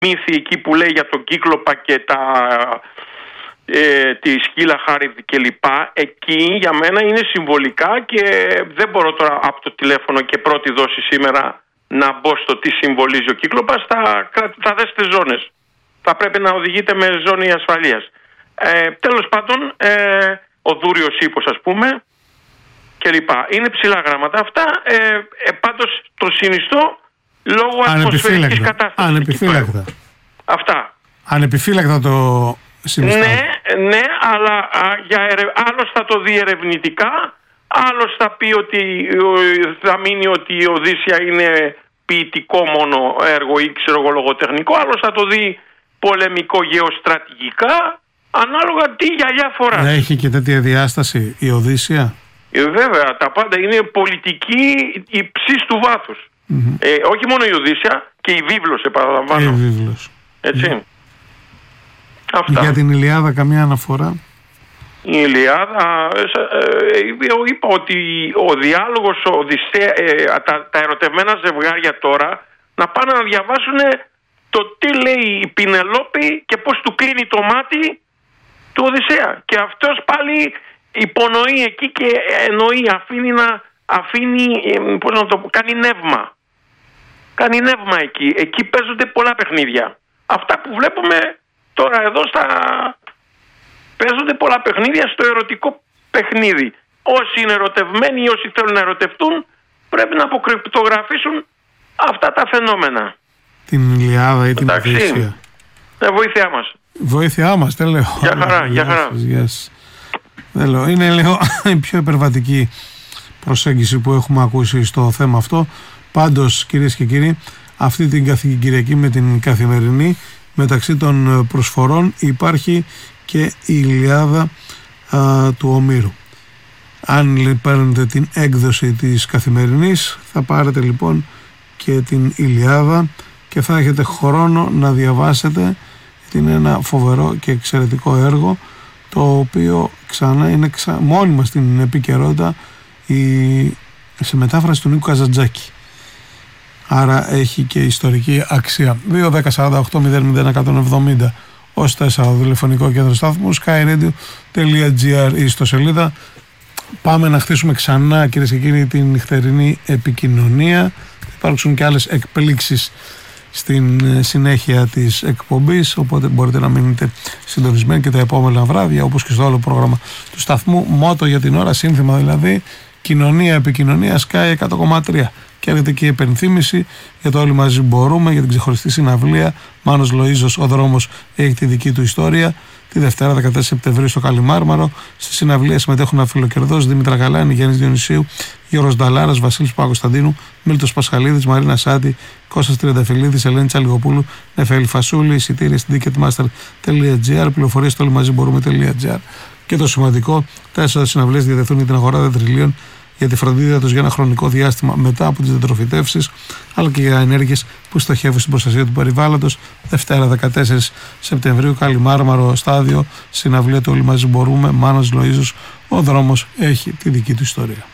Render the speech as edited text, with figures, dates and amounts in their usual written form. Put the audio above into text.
μύθι εκεί που λέει για τον Κύκλοπα και τη σκύλα Χάριδη κλπ. Εκεί για μένα είναι συμβολικά και δεν μπορώ τώρα από το τηλέφωνο και πρώτη δόση σήμερα να μπω στο τι συμβολίζει ο Κύκλοπας. Θα δέσετε ζώνες. Θα πρέπει να οδηγείτε με ζώνη ασφαλείας. Τέλος πάντων, ο Δούριος Ύπος ας πούμε κλπ. Είναι ψηλά γράμματα αυτά. Πάντως το συνιστώ λόγω ατμοσφαιρικής κατάστασης. Ανεπιφύλακτα. Αυτά. Ανεπιφύλακτα το συνιστώ. Ναι, αλλά άλλος θα το δει ερευνητικά, άλλος θα πει ότι θα μείνει ότι η Οδύσσια είναι ποιητικό μόνο έργο ή ξέρω εγώ λογοτεχνικό, άλλος θα το δει πολεμικό γεωστρατηγικά, ανάλογα τι γυαλιά φορά. Έχει και τέτοια διάσταση η Οδύσσια. Βέβαια, τα πάντα είναι πολιτική υψής του βάθους. Όχι μόνο η Οδύσσια, και η βίβλος επαναλαμβάνω. Η βίβλος. Έτσι. Αυτά. Για την Ηλιάδα καμία αναφορά? Η Ηλιάδα, είπα ότι ο διάλογος τα ερωτευμένα ζευγάρια τώρα να πάνε να διαβάσουν το τι λέει η Πινελόπη και πώς του κλείνει το μάτι του Οδυσσέα. Και αυτός πάλι υπονοεί εκεί και εννοεί, πώς να το πω, κάνει νεύμα. Κάνει νεύμα εκεί. Εκεί παίζονται πολλά παιχνίδια. Αυτά που βλέπουμε τώρα εδώ παίζονται πολλά παιχνίδια στο ερωτικό παιχνίδι. Όσοι είναι ερωτευμένοι ή όσοι θέλουν να ερωτευτούν πρέπει να αποκρυπτογραφήσουν αυτά τα φαινόμενα. Την Ηλιάδα ή την Οδύσσια. Βοήθειά μας. Βοήθειά μας, δεν λέω. Για χαρά. Δεν λέω. Είναι λίγο η πιο υπερβατική προσέγγιση που έχουμε ακούσει στο θέμα αυτό. Πάντως, κυρίες και κύριοι, αυτή την Κυριακή με την Καθημερινή, μεταξύ των προσφορών υπάρχει και η Ηλιάδα του Ομήρου. Αν παίρνετε την έκδοση της Καθημερινής, θα πάρετε λοιπόν και την Ηλιάδα και θα έχετε χρόνο να διαβάσετε, γιατί είναι ένα φοβερό και εξαιρετικό έργο, το οποίο ξανά είναι μόνιμα στην επικαιρότητα σε μετάφραση του Νίκου Καζαντζάκη. Άρα έχει και ιστορική αξία. 2-10-48-00-170 ως 4 τηλεφωνικό κέντρο στάθμου, skyradio.gr ή στο σελίδα. Πάμε να χτίσουμε ξανά, κυρίες και κύριοι, την νυχτερινή επικοινωνία. Θα υπάρξουν και άλλες εκπλήξεις στην συνέχεια της εκπομπής, οπότε μπορείτε να μείνετε συντονισμένοι και τα επόμενα βράδια, όπως και στο άλλο πρόγραμμα του σταθμού. Μότο για την ώρα, σύνθημα δηλαδή, κοινωνία, επικοινωνία, Sky 100,3. Και έρχεται και η επενθύμηση για το Όλοι Μαζί Μπορούμε, για την ξεχωριστή συναυλία. Μάνος Λοΐζος, ο δρόμος έχει τη δική του ιστορία. Τη Δευτέρα 14 Σεπτεμβρίου στο Καλιμάρμαρο. Στη συναυλία συμμετέχουν Αφιλοκερδός, Δήμητρα Γαλάνη, Γιάννης Διονυσίου, Γιώργος Νταλάρας, Βασίλης Παπακοσταντίνου, Μίλτος Πασχαλίδης, Μαρίνα Σάντη, Κώστας Τριανταφυλλίδης, Ελένη Τσαλιγοπούλου, Νεφέλη Φασούλη. Εισιτήρια στην ticketmaster.gr, πληροφορίες στο olymaziboroome.gr. Και το σημαντικό, 4 συναυλίες διαδεθούν για την αγορά δεντριλίων για τη φροντίδα τους για ένα χρονικό διάστημα μετά από τις δεντροφυτεύσεις, αλλά και για ενέργειες που στοχεύουν στην προστασία του περιβάλλοντος. Δευτέρα 14 Σεπτεμβρίου, Καλιμάρμαρο στάδιο, συναυλία του Όλοι Μαζί Μπορούμε, Μάνος Λοΐζος, ο δρόμος έχει τη δική του ιστορία.